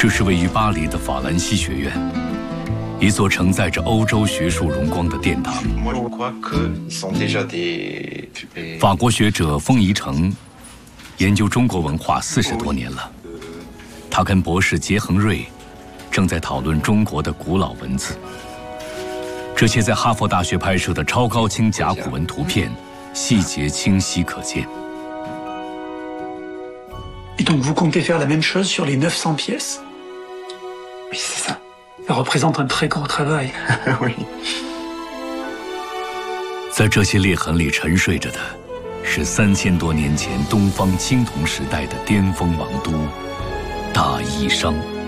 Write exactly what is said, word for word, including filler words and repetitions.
这是位于巴黎的法兰西学院，一座承载着欧洲学术荣光的殿堂。法国学者封宜成研究中国文化四十多年了，他跟博士杰恒瑞正在讨论中国的古老文字。这些在哈佛大学拍摄的超高清甲骨文图片，细节清晰可见。 Et donc vous comptez faire la même chose sur les neuf cents pièces? Oui, c'est ça. Ça représente un très gros travail. Oui. 在这些裂痕里沉睡着的，是三千多年前东方青铜时代的巅峰王都大益商。